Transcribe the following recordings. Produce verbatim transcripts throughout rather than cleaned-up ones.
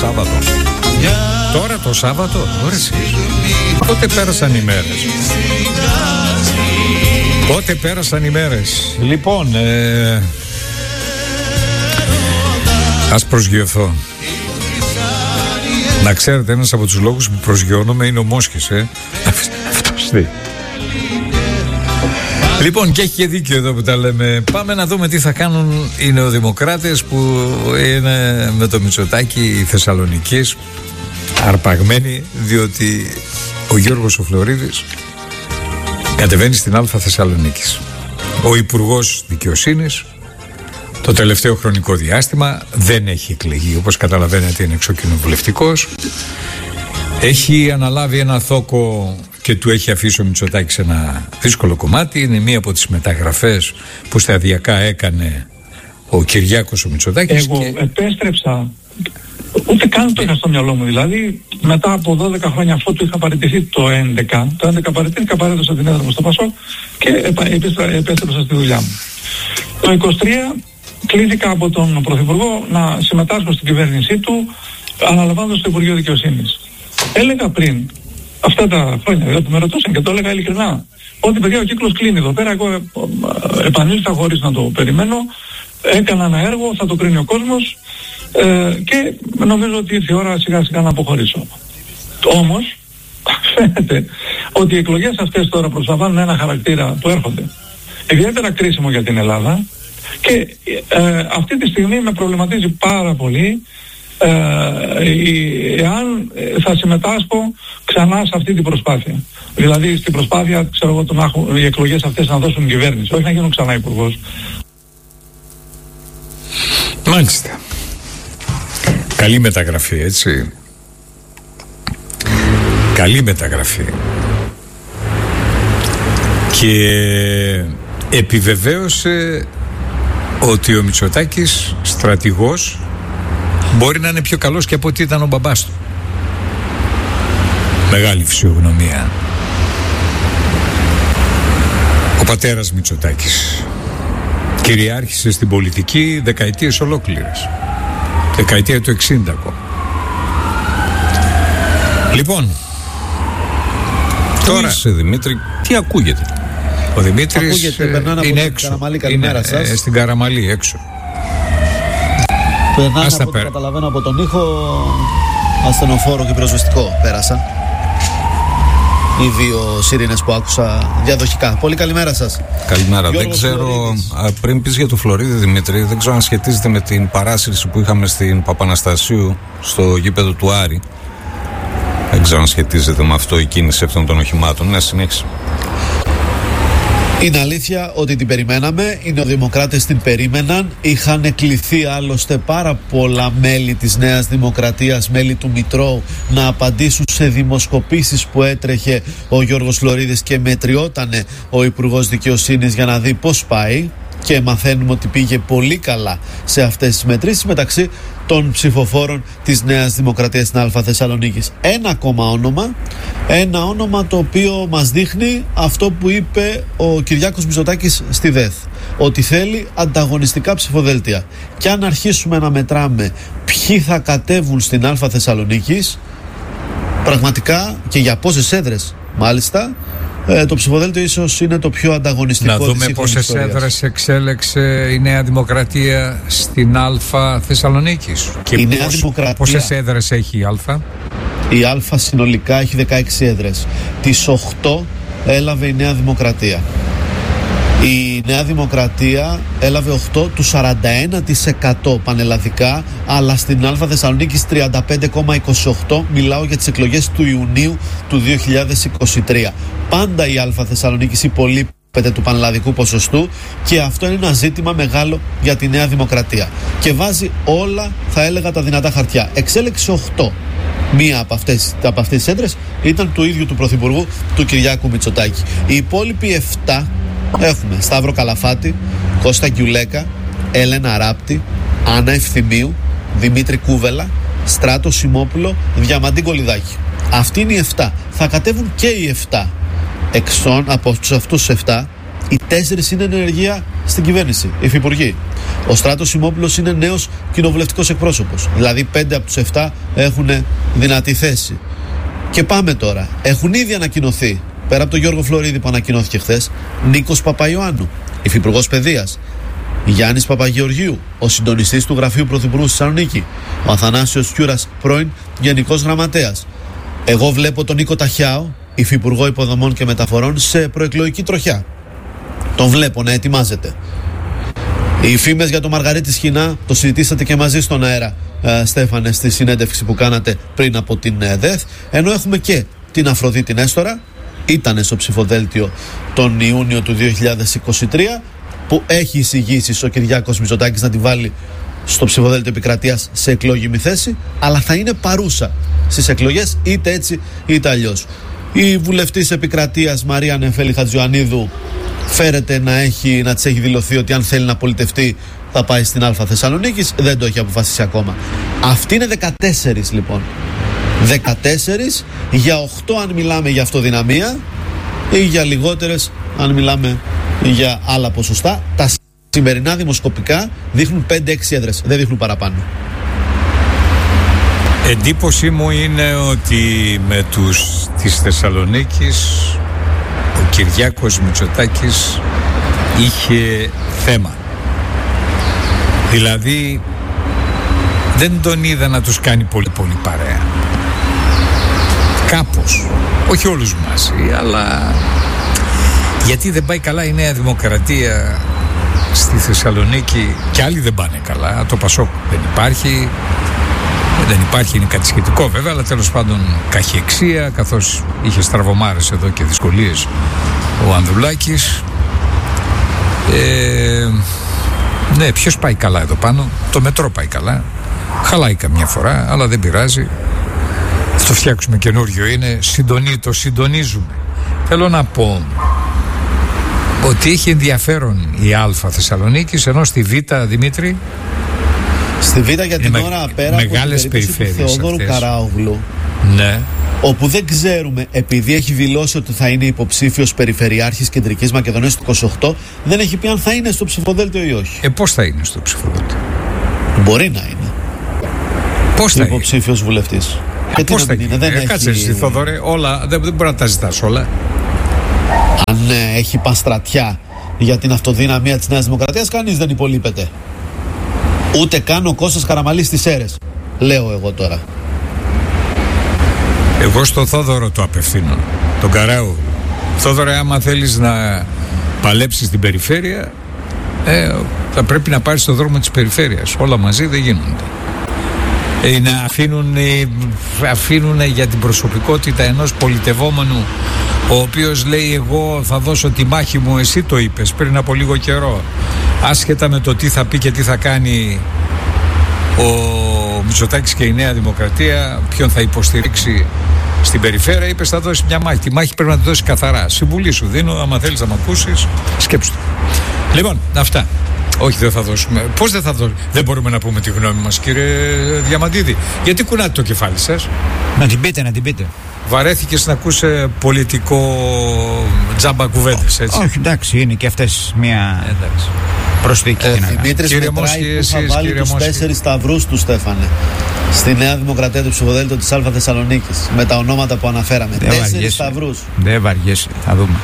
Σάββατο. Τώρα το Σάββατο, όρεσε. Πότε πέρασαν οι μέρες. Πότε πέρασαν οι μέρες. Λοιπόν, ε, ας προσγειωθώ. Να ξέρετε, ένας από τους λόγους που προσγειώνομαι είναι ο Μόσχης, ε. Αυτός δει. Λοιπόν, και έχει και δίκιο εδώ που τα λέμε. Πάμε να δούμε τι θα κάνουν οι νεοδημοκράτες που είναι με το Μητσοτάκη Θεσσαλονικής αρπαγμένοι, διότι ο Γιώργος ο Φλωρίδης κατεβαίνει στην Α Θεσσαλονίκης. Ο Υπουργός Δικαιοσύνης το τελευταίο χρονικό διάστημα δεν έχει εκλεγεί, όπως καταλαβαίνετε είναι εξοκοινοβουλευτικός. Έχει αναλάβει ένα θόκο και του έχει αφήσει ο Μητσοτάκης ένα δύσκολο κομμάτι. Είναι μία από τις μεταγραφές που σταδιακά έκανε ο Κυριάκος ο Μητσοτάκης. Εγώ και... επέστρεψα, ούτε καν το είχα στο μυαλό μου. Δηλαδή, μετά από δώδεκα χρόνια, αφού του είχα παραιτηθεί το έντεκα, το έντεκα παραιτήθηκα, παρέδωσα την έδρα μου στο Πασόκ και επέστρεψα στη δουλειά μου. Το είκοσι τρία κλήθηκα από τον Πρωθυπουργό να συμμετάσχω στην κυβέρνησή του, αναλαμβάνοντας το Υπουργείο Δικαιοσύνης. Έλεγα πριν, αυτά τα χρόνια δηλαδή, που με ρωτούσαν και το έλεγα ειλικρινά, ότι παιδιά ο κύκλος κλείνει εδώ πέρα. Εγώ επανήλθα χωρίς να το περιμένω, έκανα ένα έργο, θα το κρίνει ο κόσμος ε, και νομίζω ότι ήρθε η ώρα σιγά σιγά να αποχωρήσω. Όμως φαίνεται ότι οι εκλογές αυτές τώρα προσλαμβάνουν ένα χαρακτήρα που έρχονται ιδιαίτερα κρίσιμο για την Ελλάδα και ε, αυτή τη στιγμή με προβληματίζει πάρα πολύ ε, εάν θα συμμετάσχω ξανά σε αυτή την προσπάθεια. Δηλαδή στην προσπάθεια, ξέρω εγώ, το να έχουν οι εκλογές αυτές να δώσουν κυβέρνηση, όχι να γίνουν ξανά υπουργός. Μάλιστα. Καλή μεταγραφή, έτσι. Καλή μεταγραφή. Και επιβεβαίωσε ότι ο Μητσοτάκης στρατηγός μπορεί να είναι πιο καλός και από ό,τι ήταν ο μπαμπάς του. Μεγάλη φυσιογνωμία. Ο πατέρας Μητσοτάκης κυριάρχησε στην πολιτική δεκαετίες ολόκληρες. Δεκαετία του εξήντα ακόμα. Λοιπόν, τώρα είσαι, Δημήτρη, τι ακούγεται? Ο Δημήτρης ακούγεται, είναι έξω. Καραμαλή, καλημέρα είναι, σας. ε, στην Καραμαλή έξω. Περνάνε Ας τα από ό,τι πέρα. καταλαβαίνω από τον ήχο ασθενοφόρο και πυροσβεστικό πέρασαν οι δύο σιρήνες που άκουσα διαδοχικά. Πολύ καλημέρα σας. Καλημέρα. Γιώργος δεν ξέρω, Φλωρίδης. α, πριν πεις για το Φλωρίδη, Δημήτρη, δεν ξέρω αν σχετίζεται με την παράσυρση που είχαμε στην Παπαναστασίου στο γήπεδο του Άρη. Δεν ξέρω αν σχετίζεται με αυτό η κίνηση αυτών των οχημάτων. Ναι, συνέχισε. Είναι αλήθεια ότι την περιμέναμε, οι νεοδημοκράτες την περίμεναν, είχαν κληθεί άλλωστε πάρα πολλά μέλη της Νέας Δημοκρατίας, μέλη του Μητρώου, να απαντήσουν σε δημοσκοπήσεις που έτρεχε ο Γιώργος Φλωρίδης και μετριότανε ο Υπουργός Δικαιοσύνης για να δει πώς πάει, και μαθαίνουμε ότι πήγε πολύ καλά σε αυτές τις μετρήσεις μεταξύ των ψηφοφόρων της Νέας Δημοκρατίας στην Α Θεσσαλονίκης. Ένα ακόμα όνομα, ένα όνομα το οποίο μας δείχνει αυτό που είπε ο Κυριάκος Μητσοτάκης στη ΔΕΘ, ότι θέλει ανταγωνιστικά ψηφοδέλτια. Και αν αρχίσουμε να μετράμε ποιοι θα κατέβουν στην Α Θεσσαλονίκης, πραγματικά, και για πόσες έδρες μάλιστα, Ε, το ψηφοδέλτιο ίσως είναι το πιο ανταγωνιστικό. Να δούμε πόσες έδρες εξέλεξε η Νέα Δημοκρατία στην Α Θεσσαλονίκης. Και η Νέα πώς, Δημοκρατία, πόσες έδρες έχει η Α? Η Α συνολικά έχει δεκαέξι έδρες. Τις οκτώ έλαβε η Νέα Δημοκρατία. Η Νέα Δημοκρατία έλαβε οκτώ του σαράντα ένα τοις εκατό πανελλαδικά, αλλά στην Α Θεσσαλονίκης τριάντα πέντε κόμμα είκοσι οκτώ. Μιλάω για τις εκλογές του Ιουνίου του δύο χιλιάδες είκοσι τρία. Πάντα η Α Θεσσαλονίκης υπολείπεται του πανελλαδικού ποσοστού και αυτό είναι ένα ζήτημα μεγάλο για τη Νέα Δημοκρατία. Και βάζει όλα, θα έλεγα, τα δυνατά χαρτιά. Εξέλεξε οκτώ. Μία από αυτές, από αυτές τις έδρες ήταν του ίδιου του Πρωθυπουργού, του Κυριάκου Μητσοτάκη. Οι υπόλοιποι επτά έχουμε Σταύρο Καλαφάτη, Κώστα Γκιουλέκα, Έλενα Ράπτη, Άννα Ευθυμίου, Δημήτρη Κούβελα, Στράτο Σιμόπουλο, Διαμαντή Κολιδάκη. Αυτοί είναι οι επτά. Θα κατέβουν και οι επτά. Εξών από τους αυτούς τους επτά, οι τέσσερις είναι ενεργεία στην κυβέρνηση, υφυπουργοί. Ο Στράτος Σιμόπουλος είναι νέος κοινοβουλευτικός εκπρόσωπος. Δηλαδή πέντε από τους επτά έχουν δυνατή θέση. Και πάμε τώρα. Έχουν ήδη ανακοινωθεί, πέρα από τον Γιώργο Φλωρίδη που ανακοινώθηκε χθες, Νίκος Παπαϊωάννου, υφυπουργός παιδείας. Γιάννης Παπαγεωργίου, ο συντονιστής του Γραφείου Πρωθυπουργού στη Θεσσαλονίκη. Ο Αθανάσιος Κιούρας, πρώην Γενικός Γραμματέας. Εγώ βλέπω τον Νίκο Ταχιάο, υφυπουργό Υποδομών και Μεταφορών, σε προεκλογική τροχιά. Τον βλέπω να ετοιμάζεται. Οι φήμες για τον Μαργαρίτη Σχοινά το συζητήσατε και μαζί στον αέρα, ε, Στέφανε, στη συνέντευξη που κάνατε πριν από την ε, ΔΕΘ. Ενώ έχουμε και την Αφροδίτη Νέστορα, ήταν στο ψηφοδέλτιο τον Ιούνιο του δύο χιλιάδες είκοσι τρία, που έχει εισηγήσει ο Κυριάκος Μητσοτάκης να τη βάλει στο ψηφοδέλτιο επικρατείας σε εκλόγιμη θέση, αλλά θα είναι παρούσα στις εκλογές είτε έτσι είτε αλλιώς. Η βουλευτής επικρατείας Μαρία Νεφέλη Χατζιωαννίδου φέρεται να, έχει, να της έχει δηλωθεί ότι αν θέλει να πολιτευτεί θα πάει στην Α Θεσσαλονίκης, δεν το έχει αποφασίσει ακόμα. Αυτή είναι δεκατέσσερις λοιπόν. δεκατέσσερις για οκτώ αν μιλάμε για αυτοδυναμία ή για λιγότερες αν μιλάμε για άλλα ποσοστά. Τα σημερινά δημοσκοπικά δείχνουν πέντε έξι έδρες, δεν δείχνουν παραπάνω. Εντύπωση μου είναι ότι με τους της Θεσσαλονίκης ο Κυριάκος Μητσοτάκης είχε θέμα. Δηλαδή δεν τον είδα να τους κάνει πολύ πολύ παρέα. Κάπως, όχι όλους μαζί, αλλά γιατί δεν πάει καλά η Νέα Δημοκρατία στη Θεσσαλονίκη και άλλοι δεν πάνε καλά. Το Πασόκ δεν υπάρχει. Δεν υπάρχει, είναι κάτι σχετικό βέβαια, αλλά τέλος πάντων καχυεξία, καθώς είχε στραβωμάρες εδώ και δυσκολίες ο Ανδρουλάκης. Ε, ναι, ποιος πάει καλά εδώ πάνω? Το μετρό πάει καλά. Χαλάει καμιά φορά, αλλά δεν πειράζει. Θα το φτιάξουμε καινούριο, είναι συντονί, το συντονίζουμε. Θέλω να πω ότι έχει ενδιαφέρον η Α Θεσσαλονίκης, ενώ στη Β, Δημήτρη, στη Β για την ώρα με, πέρα από την περίπτωση του Θεόδωρου αυτές. Καράογλου, ναι, όπου δεν ξέρουμε, επειδή έχει δηλώσει ότι θα είναι υποψήφιος περιφερειάρχης Κεντρικής Μακεδονίας του είκοσι οκτώ, δεν έχει πει αν θα είναι στο ψηφοδέλτιο ή όχι. Ε, πώς θα είναι στο ψηφοδέλτιο? Μπορεί να είναι. Πώς θα υποψήφιος είναι βουλευτής. Ε, πώς θα είναι? Δεν ε, έχει... Κάτσε εσύ Θόδωρε, όλα, δεν, δεν μπορεί να τα ζητάς όλα. Αν ναι, έχει παστρατιά για την αυτοδυναμία της Νέας Δημοκρατίας, κανείς δεν υπολείπεται. Ούτε καν ο Κώστας Καραμαλής στις Σέρρες. Λέω εγώ τώρα. Εγώ στο Θόδωρο το απευθύνω. Τον Καράου. Θόδωρο, άμα θέλεις να παλέψεις την περιφέρεια, ε, θα πρέπει να πάρεις το δρόμο της περιφέρειας. Όλα μαζί δεν γίνονται. Ε, να αφήνουν, αφήνουν για την προσωπικότητα ενός πολιτευόμενου, ο οποίος λέει εγώ θα δώσω τη μάχη μου, εσύ το είπες πριν από λίγο καιρό, άσχετα με το τι θα πει και τι θα κάνει ο Μητσοτάκης και η Νέα Δημοκρατία, ποιον θα υποστηρίξει στην περιφέρεια, είπες θα δώσει μια μάχη. Τη μάχη πρέπει να τη δώσει καθαρά. Συμβουλή σου δίνω, άμα θέλεις να μ' ακούσεις, σκέψου το. Λοιπόν, αυτά. Όχι, δεν θα δώσουμε. Πώς δεν θα δώσουμε? Δεν μπορούμε να πούμε τη γνώμη μας, κύριε Διαμαντίδη. Γιατί κουνάτε το κεφάλι σας? Να την πείτε, να την πείτε. Βαρέθηκες να ακούσε πολιτικό τζάμπα κουβέντες, έτσι? Όχι, εντάξει, είναι και αυτές μια εντάξει. προσθήκη. Ε, Δημήτρης μετράει που θα βάλει τους τέσσερις σταυρούς του, Στέφανε, στη Νέα Δημοκρατία, του ψηφοδέλτιο της Α Θεσσαλονίκης, με τα ονόματα που αναφέραμε. Δεν τέσσερις βαριέσαι. Σταυρούς. Δεν βαριέσαι, θα δούμε.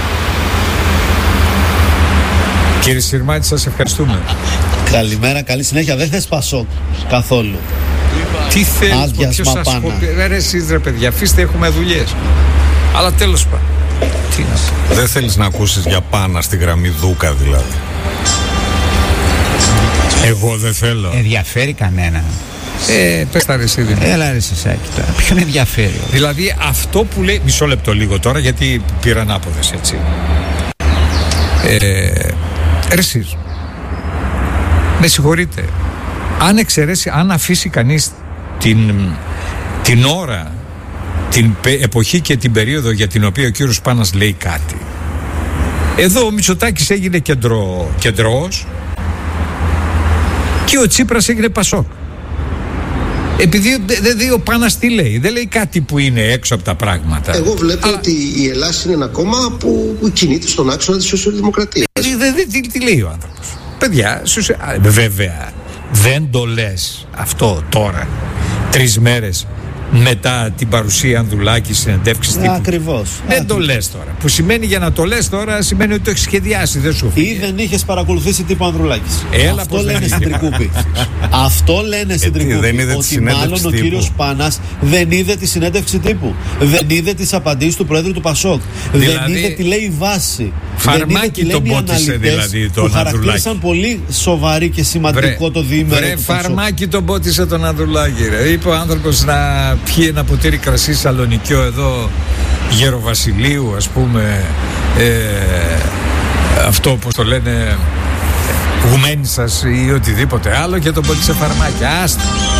Κύριε Συρμάτη, σας ευχαριστούμε. Καλημέρα, καλή συνέχεια. Δεν θες Πασόκ καθόλου? Τι θέλει, ποιος σας ασχολεί? Ρε εσείς ρε παιδιά, αφήστε, έχουμε δουλειές. Αλλά τέλος πάντων, τι να πω. Δεν θέλεις να ακούσεις για Πάνα στη γραμμή Δούκα δηλαδή? Εγώ δεν θέλω. Ενδιαφέρει κανένα? Ε, πες τα ρε εσύ Δημήτρη. Έλα ρε Σισάκη τώρα, ποιον ενδιαφέρει? Δηλαδή αυτό που λέει, μισό λεπτό λίγο τώρα, γιατί πήραν άποδες, έτσι. Ε, ρε εσείς, με συγχωρείτε, αν εξαιρέσει, αν αφήσει κανείς την, την ώρα, την εποχή και την περίοδο για την οποία ο κύριος Πάνας λέει κάτι, εδώ ο Μητσοτάκης έγινε κεντρο, κεντρός και ο Τσίπρας έγινε Πασόκ. Επειδή δεν δει ο Πάνας τι λέει. Δεν λέει κάτι που είναι έξω από τα πράγματα. Εγώ βλέπω Αλλά... ότι η Ελλάδα είναι ένα κόμμα που κινείται στον άξονα της σοσιαλδημοκρατίας. Δεν δει τι, τι λέει ο άνθρωπος. Παιδιά, σωσια... βέβαια δεν το λες αυτό τώρα, τρεις μέρες μετά την παρουσία Ανδρουλάκη συνεντεύξεις τύπου. Ακριβώς. Δεν Ακριβώς. το λες τώρα. Που σημαίνει, για να το λες τώρα, σημαίνει ότι το έχεις σχεδιάσει. Δεν σου φύγει. Ή δεν είχες παρακολουθήσει τύπου Ανδρουλάκης. Έλα, αυτό πώς λένε δεν στην Τρικούπη. Αυτό λένε στην Τρικούπη. δεν είδε τη Ότι συνέντευξη μάλλον ο τύπου. κύριος Πάνας δεν είδε τη συνέντευξη τύπου. Δεν είδε τις απαντήσεις του Πρόεδρου του Πασόκ. Δηλαδή, δεν είδε τι λέει η βάση. Φαρμάκι τον πότισε δηλαδή τον που χαρακτήρισαν πολύ σοβαρή και σημαντικό βρε, το διήμερο βρε, του Πασόκ. φαρμάκι τον πότισε τον Ανδρουλάκη. Ρε. Είπε ο άνθρωπος να πιει ένα ποτήρι κρασί σαλονικιό εδώ, Γεροβασιλείου, ας πούμε, ε, αυτό όπως το λένε, γουμένη σας ή οτιδήποτε άλλο, και τον πότισε φαρμάκι. Άστα.